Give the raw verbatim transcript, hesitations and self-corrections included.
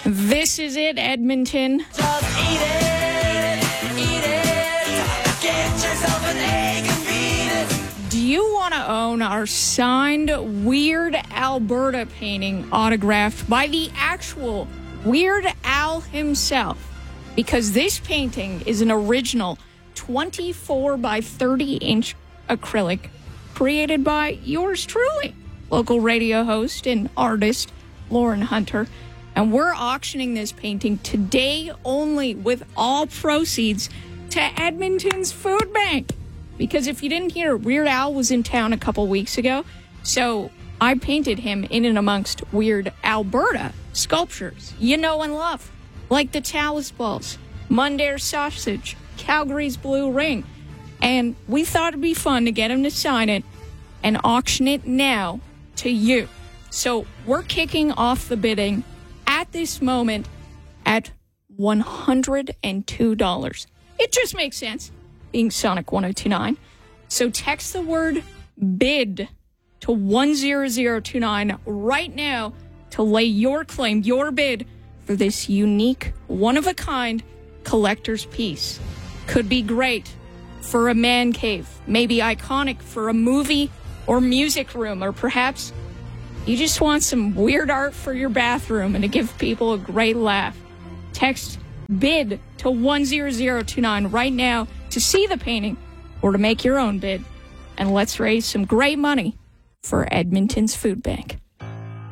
This is it, Edmonton. Just eat it, eat it. Get yourself an egg and beat it. Do you want to own our signed Weird Alberta painting autographed by the actual Weird Al himself? Because this painting is an original twenty-four by thirty inch acrylic created by yours truly, local radio host and artist Lauren Hunter. And we're auctioning this painting today only, with all proceeds to Edmonton's Food Bank. Because if you didn't hear, Weird Al was in town a couple weeks ago, so I painted him in and amongst Weird Alberta sculptures you know and love, like the Talus Balls, Mundare Sausage, Calgary's Blue Ring. And we thought it'd be fun to get him to sign it and auction it now to you. So we're kicking off the bidding at this moment at one hundred two dollars. It just makes sense, being Sonic one oh two nine. So text the word BID to one zero zero two nine right now to lay your claim, your bid for this unique, one-of-a-kind collector's piece. Could be great for a man cave, maybe iconic for a movie or music room, or perhaps you just want some weird art for your bathroom and to give people a great laugh. Text BID to one zero zero two nine right now to see the painting or to make your own bid. And let's raise some great money for Edmonton's Food Bank.